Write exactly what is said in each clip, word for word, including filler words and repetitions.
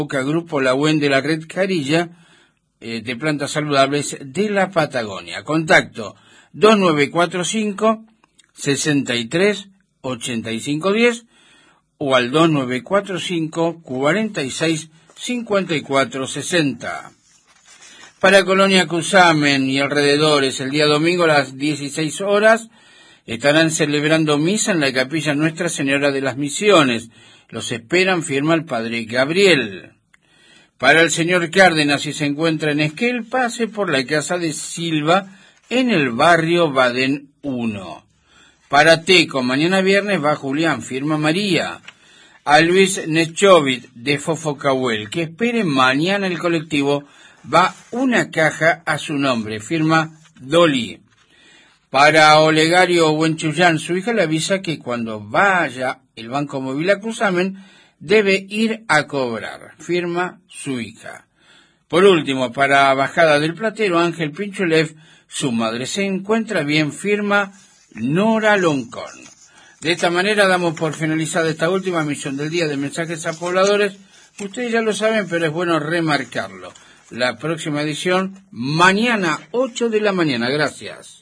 Grupo La U E N de la Red Carilla eh, de Plantas Saludables de la Patagonia. Contacto dos nueve cuatro cinco, seis tres, ocho cinco uno cero o al dos nueve cuatro cinco, cuatro seis, cinco cuatro seis cero. Para Colonia Cusamen y alrededores, el día domingo a las dieciséis horas estarán celebrando misa en la capilla Nuestra Señora de las Misiones. Los esperan, firma el padre Gabriel. Para el señor Cárdenas, si se encuentra en Esquel, pase por la casa de Silva en el barrio Badén uno. Para Teco, mañana viernes va Julián, firma María. A Luis Nechovit de Fofocahuel, que espere mañana el colectivo, va una caja a su nombre, firma Dolly. Para Olegario Huenchullán, su hija le avisa que cuando vaya el Banco Móvil a Cusamen, debe ir a cobrar, firma su hija. Por último, para Bajada del Platero, Ángel Pinchulev, su madre se encuentra bien, firma Nora Loncón. De esta manera damos por finalizada esta última emisión del día de Mensajes a Pobladores. Ustedes ya lo saben, pero es bueno remarcarlo. La próxima edición, mañana, ocho de la mañana. Gracias.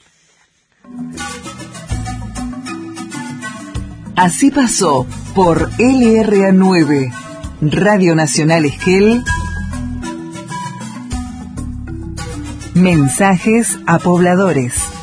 Así pasó por L R A nueve, Radio Nacional Esquel, Mensajes a Pobladores.